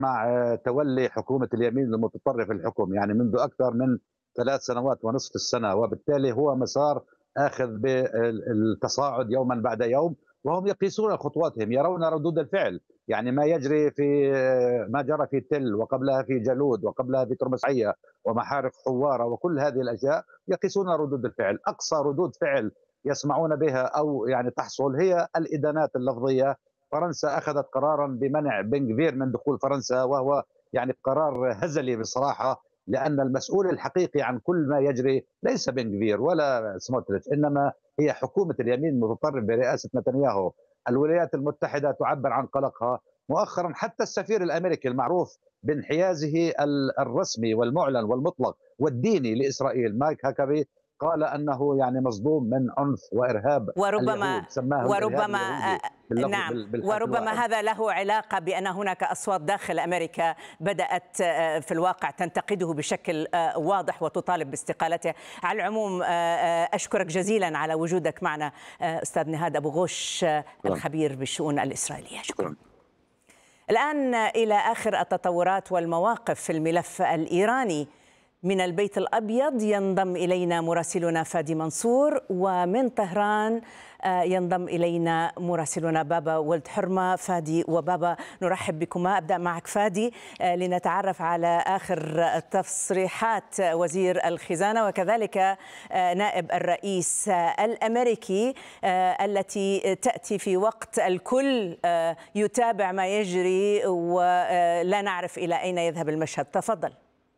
مع تولي حكومة اليمين المتطرف الحكم، يعني منذ أكثر من 3 سنوات ونصف السنة، وبالتالي هو مسار آخذ بالتصاعد يوما بعد يوم، وهم يقيسون خطواتهم، يرون ردود الفعل. يعني ما جرى في تل، وقبلها في جالود، وقبلها في ترمسعية ومحارق حوارة، وكل هذه الأشياء يقيسون ردود الفعل. أقصى ردود فعل يسمعون بها أو يعني تحصل هي الإدانات اللفظية. فرنسا أخذت قرارا بمنع بن غفير من دخول فرنسا، وهو يعني قرار هزلي بصراحة، لأن المسؤول الحقيقي عن كل ما يجري ليس بن غفير ولا سموتريتش، إنما هي حكومة اليمين المتطرف برئاسة نتنياهو. الولايات المتحدة تعبر عن قلقها مؤخرا، حتى السفير الأمريكي المعروف بانحيازه الرسمي والمعلن والمطلق والديني لإسرائيل مايك هاكابي قال أنه يعني مصدوم من عنف وإرهاب وربما اليهود، سماه الإرهاب وربما اليهودي باللفظ نعم، بالحرف وربما الواحد. هذا له علاقة بأن هناك أصوات داخل أمريكا بدأت في الواقع تنتقده بشكل واضح وتطالب باستقالته. على العموم أشكرك جزيلا على وجودك معنا أستاذ نهاد أبو غوش، الخبير بالشؤون الإسرائيلية. شكرا. الآن إلى آخر التطورات والمواقف في الملف الإيراني. من البيت الأبيض ينضم إلينا مراسلنا فادي منصور، ومن طهران ينضم إلينا مراسلنا بابا ولد حرمة. فادي وبابا نرحب بكما. أبدأ معك فادي لنتعرف على آخر تصريحات وزير الخزانة وكذلك نائب الرئيس الأمريكي التي تأتي في وقت الكل يتابع ما يجري ولا نعرف إلى أين يذهب المشهد. تفضل.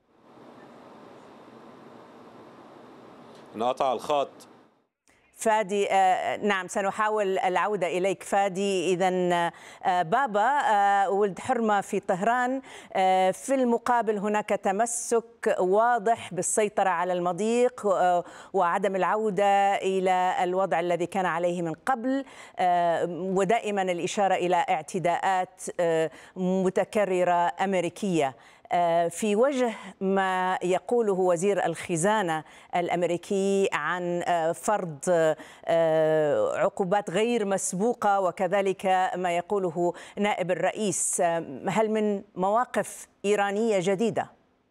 انقطع الخط فادي. نعم، سنحاول العودة إليك فادي. إذن بابا ولد حرمة في طهران، في المقابل هناك تمسك واضح بالسيطرة على المضيق وعدم العودة إلى الوضع الذي كان عليه من قبل، ودائما الإشارة إلى اعتداءات متكررة أمريكية. في وجه ما يقوله وزير الخزانة الأمريكي عن فرض عقوبات غير مسبوقة، وكذلك ما يقوله نائب الرئيس، هل من مواقف إيرانية جديدة؟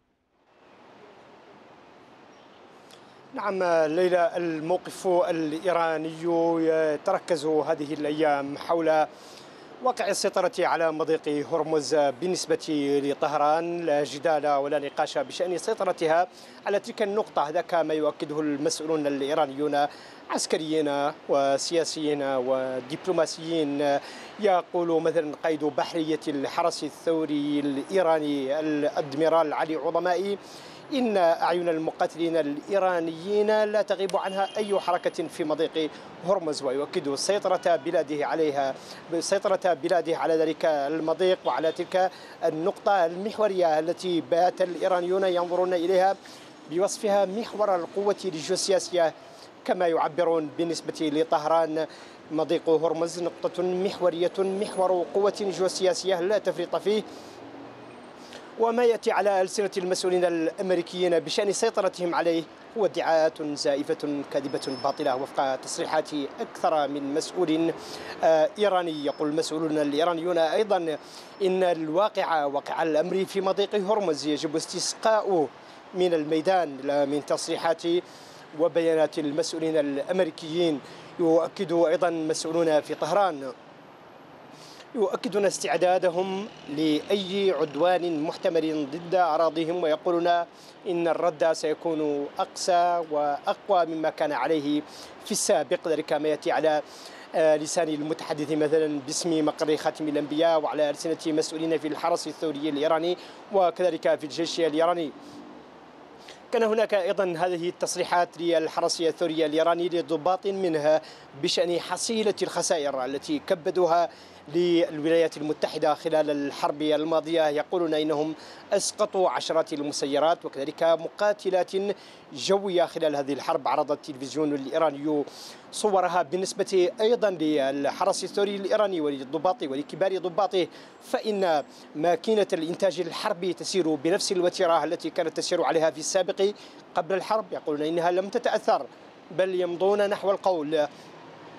نعم ليلى، الموقف الإيراني يتركز هذه الأيام حول واقع السيطرة على مضيق هرمز بالنسبة لطهران. لا جدال ولا نقاش بشأن سيطرتها على تلك النقطة، هذا ما يؤكده المسؤولون الإيرانيون عسكريين وسياسيين ودبلوماسيين. يقول مثلا قائد بحرية الحرس الثوري الإيراني الأدميرال علي عظمائي إن أعين المقاتلين الإيرانيين لا تغيب عنها أي حركة في مضيق هرمز، ويؤكد سيطرة بلاده على ذلك المضيق وعلى تلك النقطة المحورية التي بات الإيرانيون ينظرون إليها بوصفها محور القوة الجيوسياسية كما يعبرون بالنسبة لطهران. مضيق هرمز نقطة محورية، محور قوة جيوسياسية لا تفريط فيه. وما يأتي على ألسنة المسؤولين الأمريكيين بشأن سيطرتهم عليه هو ادعاءات زائفة كاذبة باطلة وفق تصريحات أكثر من مسؤول إيراني. يقول المسؤولون الإيرانيون أيضا إن واقع الأمر في مضيق هرمز يجب استسقاؤه من الميدان لا من تصريحات وبيانات المسؤولين الأمريكيين. يؤكد أيضا مسؤولون في طهران يؤكدون استعدادهم لأي عدوان محتمل ضد أراضيهم، ويقولون إن الرد سيكون أقسى وأقوى مما كان عليه في السابق. ذلك ما يأتي على لسان المتحدث مثلا باسم مقر خاتم الأنبياء وعلى ألسنة مسؤولين في الحرس الثوري الإيراني وكذلك في الجيش الإيراني. كان هناك أيضا هذه التصريحات للحرس الثوري الإيراني لضباط منها بشأن حصيلة الخسائر التي كبدوها للولايات المتحدة خلال الحرب الماضية. يقولون إنهم أسقطوا عشرات المسيرات وكذلك مقاتلات جوية خلال هذه الحرب. عرض التلفزيون الإيراني صورها بالنسبة أيضا للحرس الثوري الإيراني وللضباط ولكبار ضباطه، فإن ماكينة الإنتاج الحربي تسير بنفس الوتيرة التي كانت تسير عليها في السابق قبل الحرب. يقولون إنها لم تتأثر بل يمضون نحو القول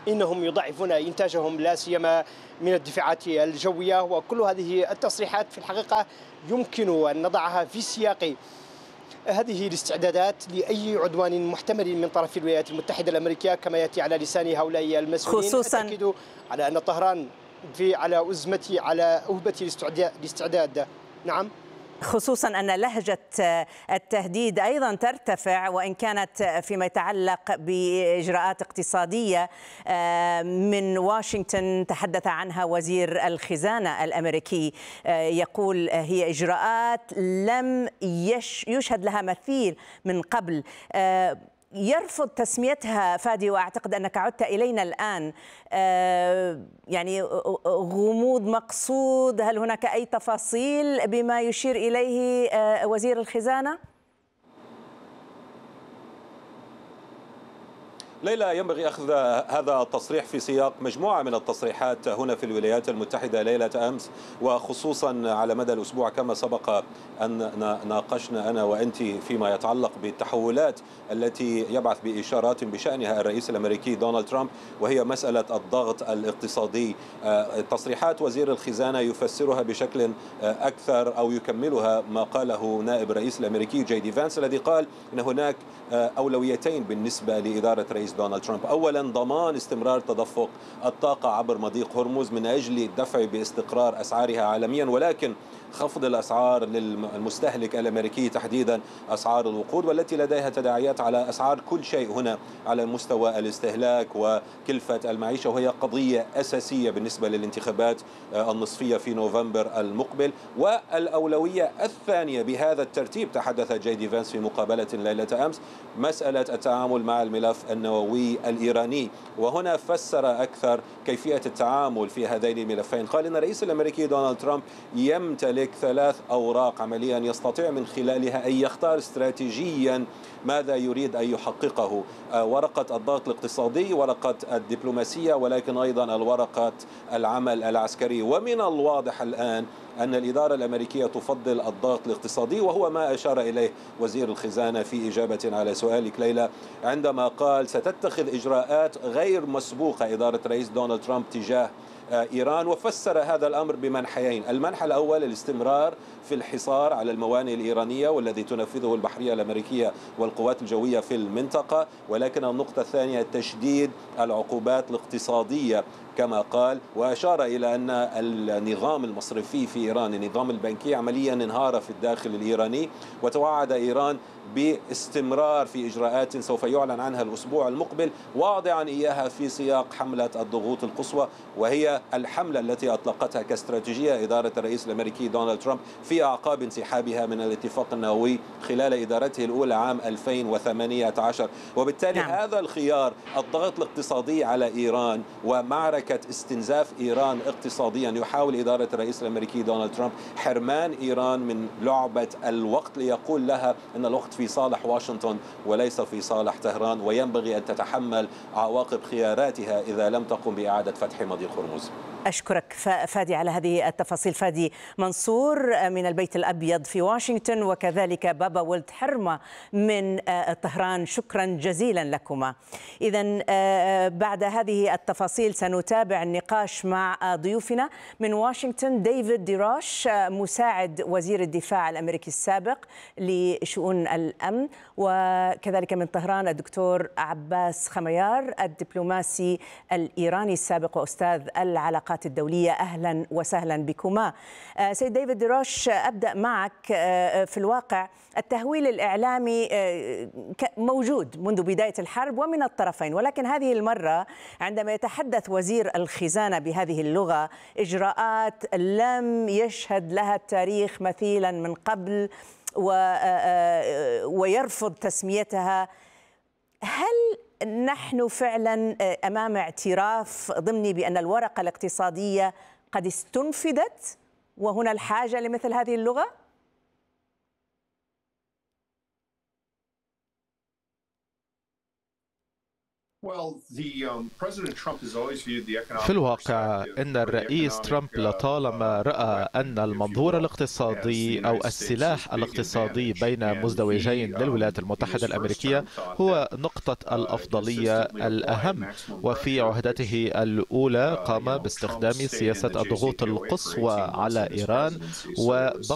إنهم يضعفون إنتاجهم لا سيما من الدفاعات الجوية. وكل هذه التصريحات في الحقيقة يمكن أن نضعها في سياق هذه الاستعدادات لأي عدوان محتمل من طرف الولايات المتحدة الأمريكية كما يأتي على لسان هؤلاء المسؤولين، خصوصا أكدوا على أن طهران على أهبة الاستعداد. نعم، خصوصا أن لهجة التهديد أيضا ترتفع، وإن كانت فيما يتعلق بإجراءات اقتصادية من واشنطن تحدث عنها وزير الخزانة الأمريكي، يقول هي إجراءات لم يشهد لها مثيل من قبل. يرفض تسميتها فادي، وأعتقد أنك عدت إلينا الآن، يعني غموض مقصود. هل هناك أي تفاصيل بما يشير إليه وزير الخزانة؟ ليلى، ينبغي أخذ هذا التصريح في سياق مجموعة من التصريحات هنا في الولايات المتحدة ليلة أمس، وخصوصا على مدى الأسبوع كما سبق أن ناقشنا أنا وأنت فيما يتعلق بالتحولات التي يبعث بإشارات بشأنها الرئيس الأمريكي دونالد ترامب، وهي مسألة الضغط الاقتصادي. تصريحات وزير الخزانة يفسرها بشكل أكثر أو يكملها ما قاله نائب الرئيس الأمريكي جي دي فانس، الذي قال أن هناك أولويتين بالنسبة لإدارة رئيس دونالد ترامب. أولا، ضمان استمرار تدفق الطاقة عبر مضيق هرمز من أجل الدفع باستقرار أسعارها عالميا، ولكن خفض الأسعار للمستهلك الأمريكي، تحديدا أسعار الوقود، والتي لديها تداعيات على أسعار كل شيء هنا على مستوى الاستهلاك وكلفة المعيشة، وهي قضية أساسية بالنسبة للانتخابات النصفية في نوفمبر المقبل. والأولوية الثانية بهذا الترتيب تحدث جي دي فانس في مقابلة ليلة أمس مسألة التعامل مع الملف النووي الإيراني، وهنا فسر أكثر كيفية التعامل في هذين الملفين. قال إن الرئيس الأمريكي دونالد ترامب يمتلك 3 أوراق عمليا يستطيع من خلالها أن يختار استراتيجيا ماذا يريد أن يحققه: ورقة الضغط الاقتصادي، ورقة الدبلوماسية، ولكن أيضا الورقة العمل العسكري. ومن الواضح الآن أن الإدارة الأمريكية تفضل الضغط الاقتصادي، وهو ما أشار إليه وزير الخزانة في إجابة على سؤالك ليلى، عندما قال ستتخذ إجراءات غير مسبوقة إدارة رئيس دونالد ترامب تجاه إيران. وفسر هذا الأمر بمنحيين: المنحى الأول الاستمرار في الحصار على الموانئ الإيرانية والذي تنفذه البحرية الأمريكية والقوات الجوية في المنطقة، ولكن النقطة الثانية تشديد العقوبات الاقتصادية كما قال، وأشار إلى أن النظام المصرفي في إيران، النظام البنكي، عمليا انهار في الداخل الإيراني، وتوعد إيران باستمرار في إجراءات سوف يعلن عنها الأسبوع المقبل، واضعا إياها في سياق حملة الضغوط القصوى، وهي الحملة التي أطلقتها كاستراتيجية إدارة الرئيس الأمريكي دونالد ترامب في أعقاب انسحابها من الاتفاق النووي خلال إدارته الأولى عام 2018. وبالتالي هذا الخيار، الضغط الاقتصادي على إيران ومعركة استنزاف إيران اقتصاديا، يحاول إدارة الرئيس الأمريكي دونالد ترامب حرمان إيران من لعبة الوقت ليقول لها أن الوقت في صالح واشنطن وليس في صالح طهران، وينبغي أن تتحمل عواقب خياراتها إذا لم تقم بإعادة فتح مضيق هرمز. أشكرك فادي على هذه التفاصيل. فادي منصور من البيت الأبيض في واشنطن، وكذلك بابا ولد حرمة من طهران، شكرا جزيلا لكما. إذن بعد هذه التفاصيل سنتابع النقاش مع ضيوفنا من واشنطن: ديفيد ديروش مساعد وزير الدفاع الأمريكي السابق لشؤون الأمن، وكذلك من طهران الدكتور عباس خميار الدبلوماسي الإيراني السابق وأستاذ العلاقات الدولية. أهلا وسهلا بكما. سيد ديفيد ديروش، أبدأ معك. في الواقع التهويل الإعلامي موجود منذ بداية الحرب ومن الطرفين، ولكن هذه المرة عندما يتحدث وزير الخزانة بهذه اللغة، إجراءات لم يشهد لها التاريخ مثيلا من قبل ويرفض تسميتها. هل نحن فعلا أمام اعتراف ضمني بأن الورقة الاقتصادية قد استنفذت وهنا الحاجة لمثل هذه اللغة؟ في الواقع إن الرئيس ترامب لطالما رأى أن المنظور الاقتصادي أو السلاح الاقتصادي بين مزدوجين للولايات المتحدة الأمريكية هو نقطة الأفضلية الأهم. وفي عهدته الأولى قام باستخدام سياسة الضغوط القصوى على إيران، وبقى